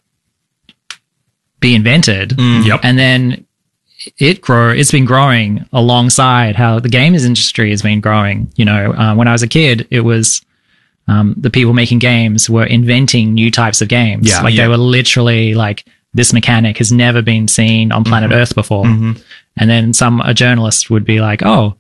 Speaker 4: be invented.
Speaker 2: Yep.
Speaker 4: And then it grow, it's been growing alongside how the games industry has been growing. You know, uh, when I was a kid, it was, um, the people making games were inventing new types of games.
Speaker 2: Yeah,
Speaker 4: like
Speaker 2: yeah.
Speaker 4: they were literally like, this mechanic has never been seen on planet Earth before. And then some, a journalist would be like, oh,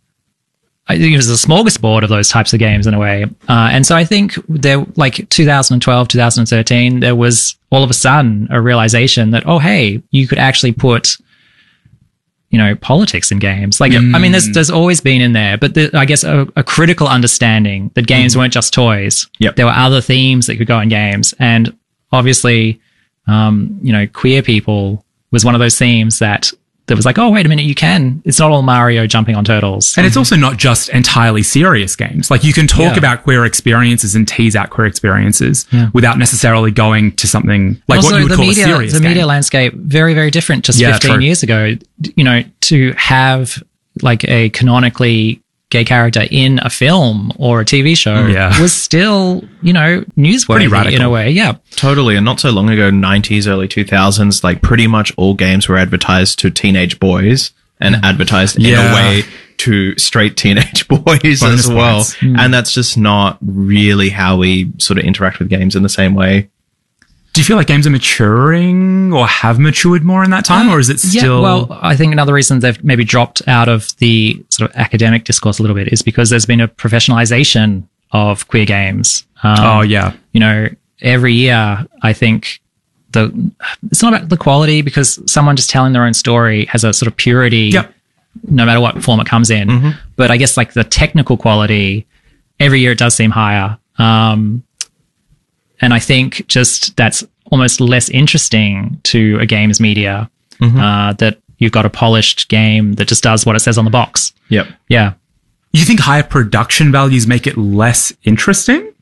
Speaker 4: I think it was a smorgasbord of those types of games in a way. Uh, and so I think there, like twenty twelve, twenty thirteen, there was all of a sudden a realization that, oh, hey, you could actually put, you know, politics in games. Like, I mean, there's, there's always been in there, but the, I guess a, a critical understanding that games weren't just toys.
Speaker 3: Yep.
Speaker 4: There were other themes that could go in games. And obviously, um, you know, queer people was one of those themes that that was like, oh, wait a minute, you can. It's not all Mario jumping on turtles.
Speaker 2: And it's also not just entirely serious games. Like, you can talk
Speaker 4: Yeah.
Speaker 2: about queer experiences and tease out queer experiences
Speaker 4: Yeah.
Speaker 2: without necessarily going to something like
Speaker 4: also,
Speaker 2: what you would
Speaker 4: the
Speaker 2: call
Speaker 4: media,
Speaker 2: a serious
Speaker 4: the
Speaker 2: game.
Speaker 4: media landscape, very, very different just
Speaker 2: Yeah,
Speaker 4: fifteen
Speaker 2: true.
Speaker 4: years ago. You know, to have like a canonically gay character in a film or a T V show
Speaker 2: Yeah.
Speaker 4: was still, you know, newsworthy
Speaker 2: Pretty radical.
Speaker 4: in a way. Yeah.
Speaker 3: Totally. And not so long ago, nineties, early two thousands, like pretty much all games were advertised to teenage boys and advertised in
Speaker 2: Yeah.
Speaker 3: a way to straight teenage boys
Speaker 2: Bonus
Speaker 3: as well.
Speaker 2: points.
Speaker 3: And that's just not really how we sort of interact with games in the same way.
Speaker 2: Do you feel like games are maturing or have matured more in that time, or is it still?
Speaker 4: Yeah, well, I think another reason they've maybe dropped out of the sort of academic discourse a little bit is because there's been a professionalization of queer games. Um,
Speaker 2: oh yeah,
Speaker 4: you know, every year, I think the it's not about the quality, because someone just telling their own story has a sort of purity,
Speaker 2: Yep.
Speaker 4: no matter what form it comes in.
Speaker 2: Mm-hmm.
Speaker 4: But I guess like the technical quality, every year it does seem higher. Um, and I think just that's almost less interesting to a games media,
Speaker 2: Mm-hmm.
Speaker 4: uh, that you've got a polished game that just does what it says on the box.
Speaker 3: Yep.
Speaker 4: Yeah.
Speaker 2: You think higher production values make it less interesting?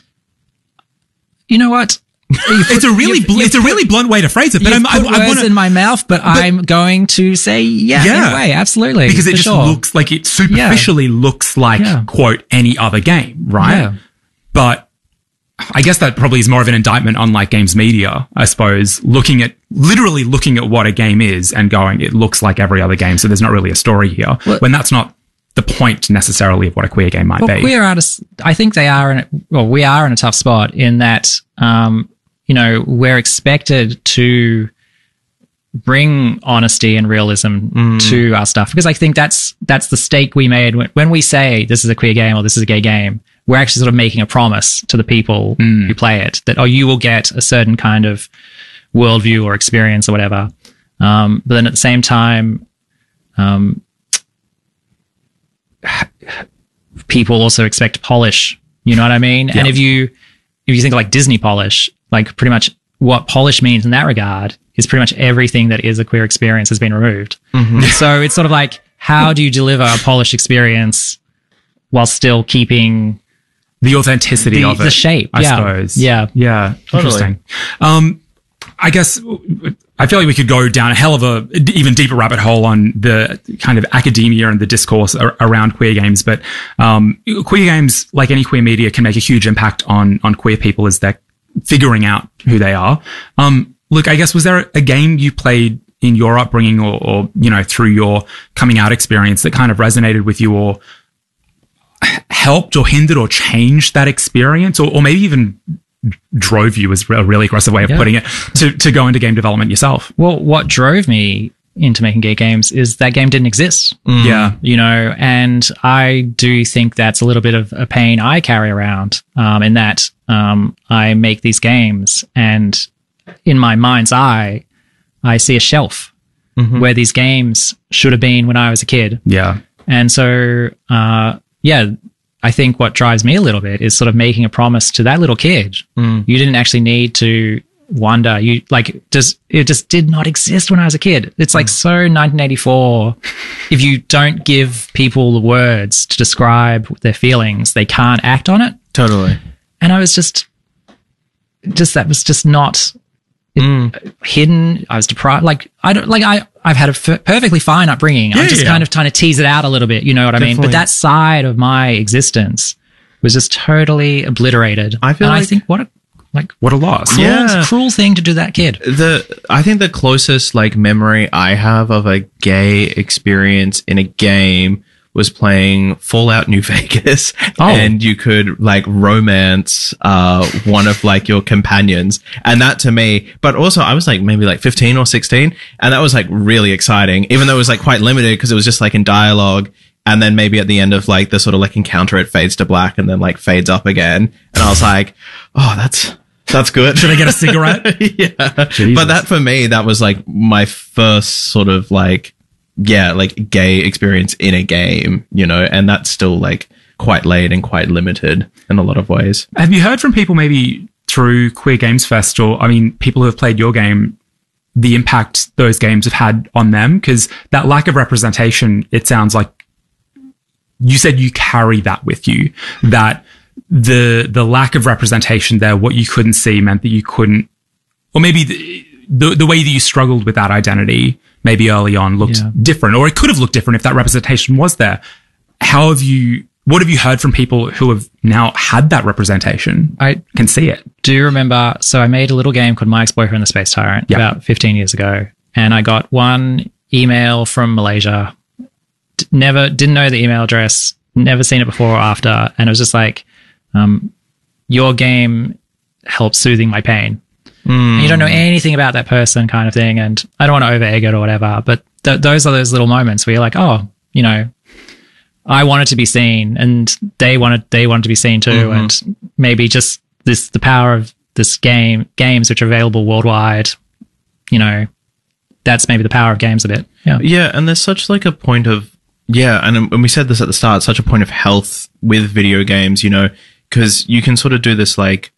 Speaker 4: You know what?
Speaker 2: It's a really
Speaker 4: You've-
Speaker 2: bl-
Speaker 4: you've
Speaker 2: it's a really blunt way to phrase it, but
Speaker 4: You've
Speaker 2: I'm, I,
Speaker 4: put
Speaker 2: I
Speaker 4: words
Speaker 2: want
Speaker 4: in my mouth, but, I'm going to say yeah, in a way, absolutely,
Speaker 2: because it
Speaker 4: for
Speaker 2: just
Speaker 4: sure.
Speaker 2: looks like it superficially looks like
Speaker 4: Yeah.
Speaker 2: quote any other game, right?
Speaker 4: Yeah.
Speaker 2: But I guess that probably is more of an indictment on like games media, I suppose, looking at literally looking at what a game is and going, it looks like every other game, so there's not really a story here.
Speaker 4: Well-
Speaker 2: when that's not the point necessarily of what a queer game might
Speaker 4: Well,
Speaker 2: be.
Speaker 4: queer artists, I think they are in. A, well, we are in a tough spot in that, um, you know, we're expected to bring honesty and realism to our stuff, because I think that's that's the stake we made when, when we say this is a queer game or this is a gay game. We're actually sort of making a promise to the people who play it that, oh, you will get a certain kind of worldview or experience or whatever. Um, but then at the same time, um, people also expect polish. You know what I mean? And
Speaker 2: Yeah.
Speaker 4: if you if you think like Disney polish, like pretty much what polish means in that regard is pretty much everything that is a queer experience has been removed. So it's sort of like, how do you deliver a polished experience while still keeping
Speaker 2: the authenticity
Speaker 4: the,
Speaker 2: of it,
Speaker 4: the shape?
Speaker 2: I
Speaker 4: yeah.
Speaker 2: suppose.
Speaker 4: Yeah.
Speaker 2: Yeah. Interesting. Um, I guess I feel like we could go down a hell of a even deeper rabbit hole on the kind of academia and the discourse ar- around queer games. But um, queer games, like any queer media, can make a huge impact on on queer people as they're figuring out who they are. Um, look, I guess, was there a game you played in your upbringing or, or you know through your coming out experience that kind of resonated with you or helped or hindered or changed that experience, or, or maybe even drove you, is a really aggressive way of
Speaker 4: Yeah.
Speaker 2: putting it, to, to go into game development yourself?
Speaker 4: Well, what drove me into making gay games is that game didn't exist.
Speaker 2: Yeah.
Speaker 4: You know, and I do think that's a little bit of a pain I carry around, um, in that um, I make these games and in my mind's eye, I see a shelf where these games should have been when I was a kid.
Speaker 2: Yeah.
Speaker 4: And so, uh, yeah, I think what drives me a little bit is sort of making a promise to that little kid. You didn't actually need to wonder. You like just it just did not exist when I was a kid. It's like so nineteen eighty-four. If you don't give people the words to describe their feelings, they can't act on it.
Speaker 3: Totally.
Speaker 4: And I was just, just that was just not hidden. I was deprived. Like I don't like I. I've had a f- perfectly fine upbringing. I'm
Speaker 2: Yeah,
Speaker 4: just
Speaker 2: yeah.
Speaker 4: kind of trying to tease it out a little bit. You know what I mean? But
Speaker 3: Definitely.
Speaker 4: that side of my existence was just totally obliterated.
Speaker 3: I feel
Speaker 4: and I
Speaker 3: like-
Speaker 4: think what a like
Speaker 2: What a loss.
Speaker 4: cruel,
Speaker 3: Yeah.
Speaker 4: cruel thing to do to that kid.
Speaker 3: The I think the closest like memory I have of a gay experience in a game was playing Fallout New Vegas,
Speaker 2: Oh.
Speaker 3: and you could like romance uh one of like your companions, and that to me. But also, I was like maybe like fifteen or sixteen, and that was like really exciting, even though it was like quite limited because it was just like in dialogue. And then maybe at the end of like the sort of like encounter, it fades to black and then like fades up again. And I was like, oh, that's, that's good.
Speaker 2: Should I get a cigarette?
Speaker 3: yeah.
Speaker 2: Jesus.
Speaker 3: But that for me, that was like my first sort of like, yeah, like gay experience in a game, you know, and that's still like quite late and quite limited in a lot of ways.
Speaker 2: Have you heard from people maybe through Queer Games Fest, or I mean, people who have played your game, the impact those games have had on them? Because that lack of representation, it sounds like you said you carry that with you, that the the lack of representation there, what you couldn't see meant that you couldn't, or maybe the the, the way that you struggled with that identity maybe early on looked
Speaker 4: Yeah.
Speaker 2: different, or it could have looked different if that representation was there. How have you, what have you heard from people who have now had that representation?
Speaker 4: I
Speaker 2: can see it.
Speaker 4: Do you remember? So I made a little game called Mike's Boyfriend the Space Tyrant
Speaker 2: Yeah.
Speaker 4: about fifteen years ago, and I got one email from Malaysia. D- never didn't know the email address. Never seen it before or after, and it was just like, um, "Your game helps soothing my pain." And you don't know anything about that person, kind of thing. And I don't want to over egg it or whatever, but th- those are those little moments where you're like, "Oh, you know, I wanted to be seen, and they wanted they wanted to be seen too."
Speaker 3: Mhm.
Speaker 4: And maybe just this the power of this game games which are available worldwide. You know, that's maybe the power of games a bit. Yeah,
Speaker 3: Yeah, and there's such like a point of yeah, and and we said this at the start, such a point of health with video games, you know, because you can sort of do this like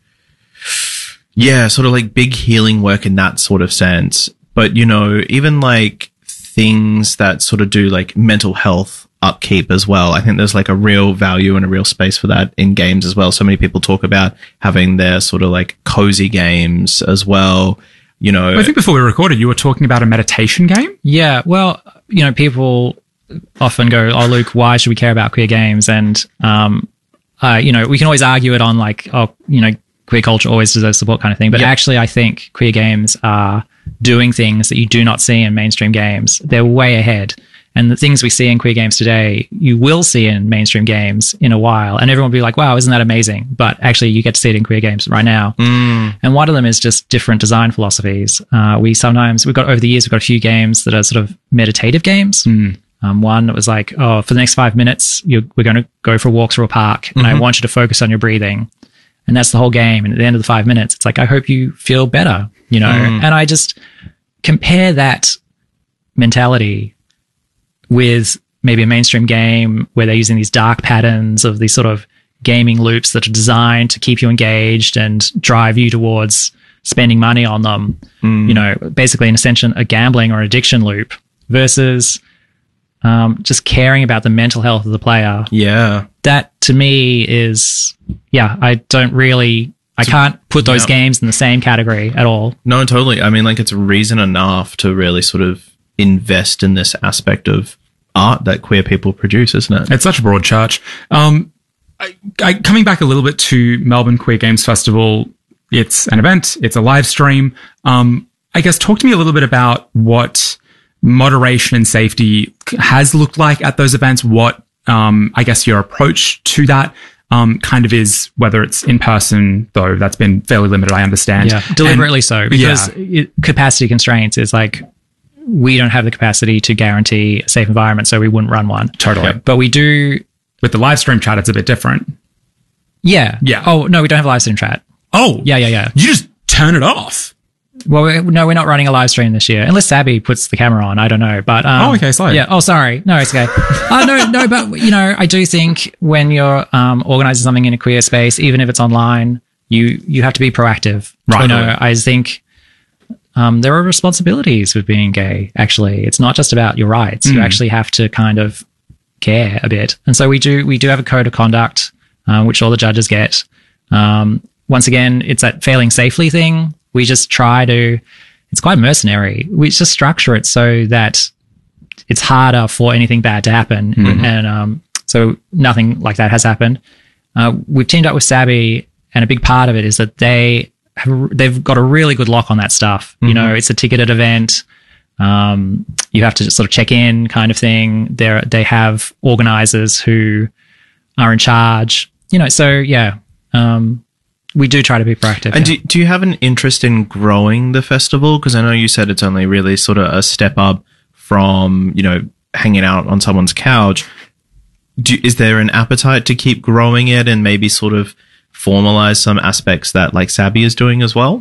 Speaker 3: yeah, sort of like big healing work in that sort of sense. But you know, even like things that sort of do like mental health upkeep as well. I think there's like a real value and a real space for that in games as well. So many people talk about having their sort of like cozy games as well. You know,
Speaker 2: I think before we recorded, you were talking about a meditation game.
Speaker 4: yeah. Well, you know, people often go, "Oh, Luke, why should we care about queer games?" And um, uh, you know, we can always argue it on like, "Oh, you know, queer culture always deserves support," kind of thing. But
Speaker 3: Yep.
Speaker 4: actually, I think queer games are doing things that you do not see in mainstream games. They're way ahead. And the things we see in queer games today, you will see in mainstream games in a while. And everyone will be like, "Wow, isn't that amazing?" But actually, you get to see it in queer games right now. And one of them is just different design philosophies. Uh, we sometimes, we've got over the years, we've got a few games that are sort of meditative games. Um, one that was like, "Oh, for the next five minutes, you're, we're going to go for walks through a park, and I want you to focus on your breathing." And that's the whole game. And at the end of the five minutes, it's like, I hope you feel better, you know? And I just compare that mentality with maybe a mainstream game where they're using these dark patterns of these sort of gaming loops that are designed to keep you engaged and drive you towards spending money on them. You know, basically in a sense, a gambling or addiction loop versus um, just caring about the mental health of the player.
Speaker 3: yeah.
Speaker 4: That to me is, yeah, I don't really, I can't put those
Speaker 3: yeah.
Speaker 4: games in the same category at all.
Speaker 3: No, totally. I mean, like, it's reason enough to really sort of invest in this aspect of art that queer people produce, isn't it?
Speaker 2: It's such a broad church. Um, I, I, coming back a little bit to Melbourne Queer Games Festival, it's an event, it's a live stream. Um, I guess talk to me a little bit about what moderation and safety has looked like at those events, what um, I guess your approach to that um, kind of is, whether it's in person, though that's been fairly limited, I understand.
Speaker 4: Yeah, deliberately
Speaker 2: And-
Speaker 4: so, because
Speaker 2: yeah.
Speaker 4: it, capacity constraints is like, we don't have the capacity to guarantee a safe environment, so we wouldn't run one.
Speaker 2: Totally.
Speaker 4: Yep. But we do.
Speaker 2: With the live stream chat, it's a bit different.
Speaker 4: Yeah.
Speaker 2: Yeah.
Speaker 4: Oh, no, we don't have a live stream chat.
Speaker 2: Oh,
Speaker 4: Yeah, yeah, yeah.
Speaker 2: you just turn it off.
Speaker 4: Well, we, no, we're not running a live stream this year, unless Sabby puts the camera on. I don't know, but um,
Speaker 2: Oh, okay, sorry.
Speaker 4: Yeah. Oh, sorry. No, it's okay. uh, no, no, but you know, I do think when you're um, organizing something in a queer space, even if it's online, you you have to be proactive.
Speaker 2: Right.
Speaker 4: You know, I think um, there are responsibilities with being gay. Actually, it's not just about your rights. You actually have to kind of care a bit, and so we do. We do have a code of conduct, uh, which all the judges get. Um, once again, it's that failing safely thing. We just try to, it's quite mercenary. We just structure it so that it's harder for anything bad to happen. And um, so nothing like that has happened. Uh, we've teamed up with Sabby, and a big part of it is that they have, they've got a really good lock on that stuff. You know, it's a ticketed event. Um, you have to just sort of check in kind of thing. They're, they have organizers who are in charge, you know, so yeah. Um, we do try to be proactive.
Speaker 3: And
Speaker 4: yeah.
Speaker 3: do, do you have an interest in growing the festival? Because I know you said it's only really sort of a step up from, you know, hanging out on someone's couch. Do, is there an appetite to keep growing it and maybe sort of formalize some aspects that like Sabby is doing as well?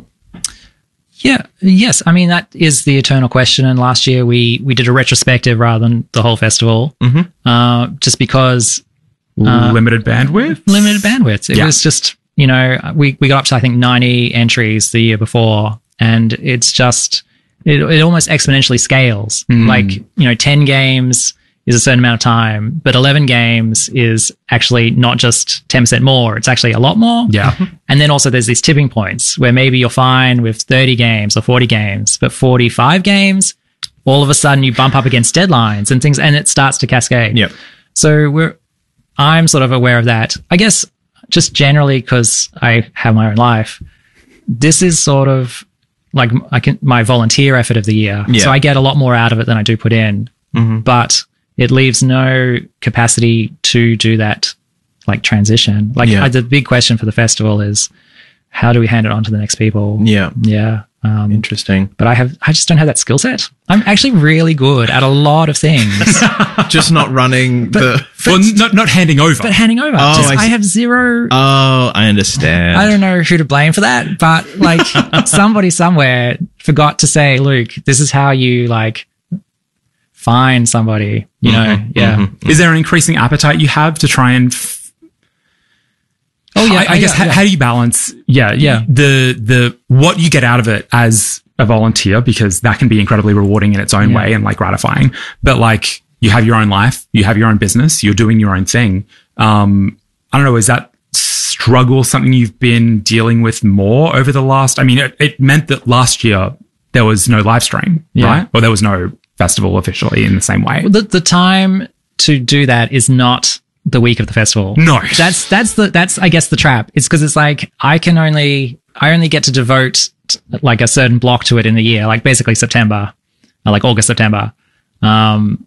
Speaker 4: Yeah, yes. I mean, that is the eternal question. And last year we, we did a retrospective rather than the whole festival, mm-hmm. uh, just because
Speaker 2: Uh, limited bandwidth?
Speaker 4: limited bandwidth. It
Speaker 2: Yeah.
Speaker 4: was just, you know, we, we got up to, I think, ninety entries the year before. And it's just, it, it almost exponentially scales.
Speaker 2: Mm.
Speaker 4: Like, you know, ten games is a certain amount of time, but eleven games is actually not just ten percent more. It's actually a lot more.
Speaker 2: Yeah.
Speaker 4: And then also there's these tipping points where maybe you're fine with thirty games or forty games, but forty-five games, all of a sudden you bump up against deadlines and things, and it starts to cascade.
Speaker 3: Yep.
Speaker 4: So we're, I'm sort of aware of that. I guess just generally because I have my own life, this is sort of like I can, my volunteer effort of the year.
Speaker 3: Yeah.
Speaker 4: So I get a lot more out of it than I do put in,
Speaker 3: Mm-hmm.
Speaker 4: but it leaves no capacity to do that like transition. Like
Speaker 3: Yeah.
Speaker 4: I, the big question for the festival is how do we hand it on to the next people?
Speaker 3: Yeah.
Speaker 4: Yeah. Um,
Speaker 3: Interesting.
Speaker 4: but I have, I just don't have that skill set. I'm actually really good at a lot of things,
Speaker 3: Just not running the.
Speaker 2: Well, not not handing over.
Speaker 4: but handing over,
Speaker 3: Oh,
Speaker 4: just,
Speaker 3: I
Speaker 4: I,
Speaker 3: see.
Speaker 4: have zero.
Speaker 3: Oh, I understand.
Speaker 4: I don't know who to blame for that, but like somebody somewhere forgot to say, Luke, this is how you like find somebody, you know?
Speaker 3: Mhm,
Speaker 4: yeah.
Speaker 3: mhm.
Speaker 2: Is there an increasing appetite you have to try and? F-
Speaker 4: Oh yeah.
Speaker 2: I, I
Speaker 4: yeah,
Speaker 2: guess
Speaker 4: yeah.
Speaker 2: how, how do you balance? Yeah,
Speaker 4: Yeah.
Speaker 2: The the what you get out of it as a volunteer, because that can be incredibly rewarding in its own
Speaker 4: Yeah.
Speaker 2: way and like gratifying. But like you have your own life, you have your own business, you're doing your own thing. Um, I don't know. Is that struggle something you've been dealing with more over the last? I mean, it, it meant that last year there was no live stream,
Speaker 4: Yeah.
Speaker 2: right? Or there was no festival officially in the same way.
Speaker 4: The, the time to do that is not the week of the festival.
Speaker 2: No.
Speaker 4: That's, that's the, that's, I guess, the trap. It's because it's like, I can only, I only get to devote t- like a certain block to it in the year, like basically September, uh, like August, September. Um,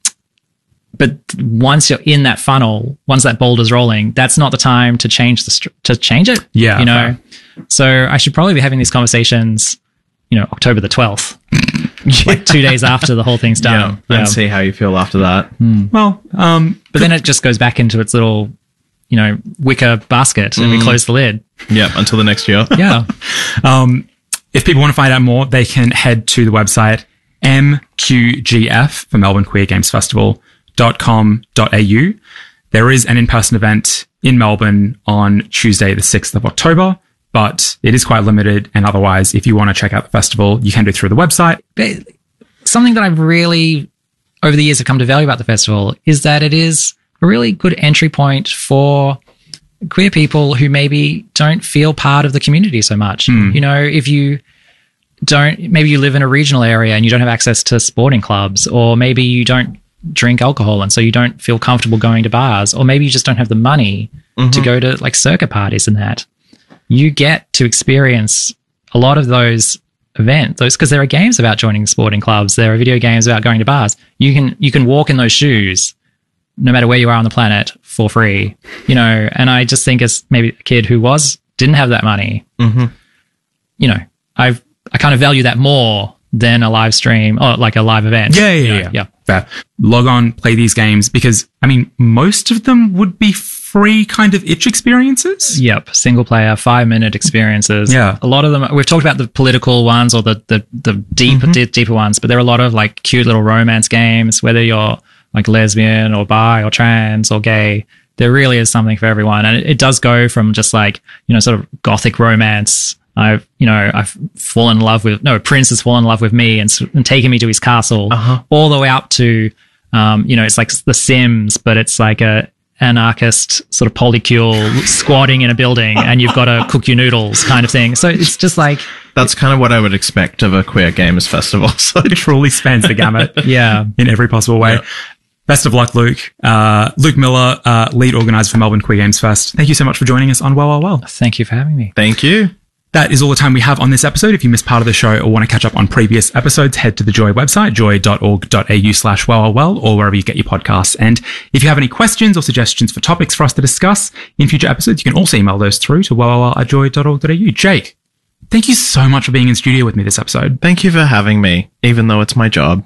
Speaker 4: but once you're in that funnel, once that boulder's rolling, that's not the time to change the, str- to change it.
Speaker 2: Yeah,
Speaker 4: You know? So I should probably be having these conversations, you know, October the twelfth, like two days after the whole thing's
Speaker 3: Yeah.
Speaker 4: done.
Speaker 3: And see how you feel after that.
Speaker 2: Well, um,
Speaker 4: But then it just goes back into its little, you know, wicker basket and we close the lid.
Speaker 3: Yeah. Until the next year.
Speaker 4: Yeah.
Speaker 2: Um, if people want to find out more, they can head to the website m q g f for Melbourne Queer Games Festival dot com dot a u. There is an in-person event in Melbourne on Tuesday, the sixth of October, but it is quite limited. And otherwise, if you want to check out the festival, you can do it through the website.
Speaker 4: But something that I've really, over the years, have come to value about the festival is that it is a really good entry point for queer people who maybe don't feel part of the community so much. You know, if you don't, maybe you live in a regional area and you don't have access to sporting clubs, or maybe you don't drink alcohol and so you don't feel comfortable going to bars, or maybe you just don't have the money to go to like circuit parties and that. You get to experience a lot of those events, those, because there are games about joining sporting clubs, there are video games about going to bars. You can you can walk in those shoes no matter where you are on the planet for free, you know. And I just think as maybe a kid who was didn't have that money,
Speaker 3: Mm-hmm.
Speaker 4: you know, I've I kind of value that more than a live stream or like a live event.
Speaker 2: Yeah, yeah,
Speaker 4: You know,
Speaker 2: yeah.
Speaker 4: yeah.
Speaker 2: Fair. Log on, play these games, because, I mean, most of them would be free kind of itch experiences.
Speaker 4: Yep, single player, five minute experiences.
Speaker 2: Yeah.
Speaker 4: A lot of them, we've talked about the political ones or the the, the deep, deep, deeper ones, but there are a lot of like cute little romance games, whether you're like lesbian or bi or trans or gay. There really is something for everyone. And it, it does go from just like, you know, sort of gothic romance. I've, you know, I've fallen in love with, no, Prince has fallen in love with me and, s- and taken me to his castle,
Speaker 3: Uh-huh.
Speaker 4: all the way up to, um, you know, it's like The Sims, but it's like a anarchist sort of polycule squatting in a building and you've got to cook your noodles kind of thing. So it's just like,
Speaker 3: That's kind of what I would expect of a queer gamers festival. So
Speaker 2: It truly spans the gamut.
Speaker 4: yeah.
Speaker 2: In every possible way.
Speaker 3: Yeah.
Speaker 2: Best of luck, Luke. Uh, Luke Miller, uh, lead organizer for Melbourne Queer Games Fest. Thank you so much for joining us on Well, Well, Well.
Speaker 4: Thank you for having me.
Speaker 3: thank you.
Speaker 2: That is all the time we have on this episode. If you missed part of the show or want to catch up on previous episodes, head to the Joy website, joy dot org dot a u slash well well well, or wherever you get your podcasts. And if you have any questions or suggestions for topics for us to discuss in future episodes, you can also email those through to well well well at joy dot org dot a u. Jake, thank you so much for being in studio with me this episode.
Speaker 3: Thank you for having me, even though it's my job.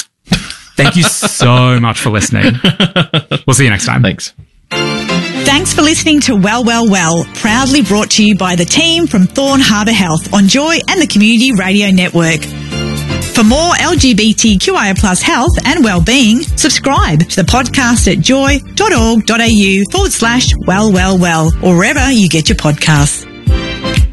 Speaker 2: Thank you so much for listening. We'll see you next time.
Speaker 3: Thanks.
Speaker 11: Thanks for listening to Well, Well, Well, proudly brought to you by the team from Thorn Harbour Health on Joy and the Community Radio Network. For more L G B T Q I A plus health and well-being, subscribe to the podcast at joy dot org dot a u forward slash well, well, well, or wherever you get your podcasts.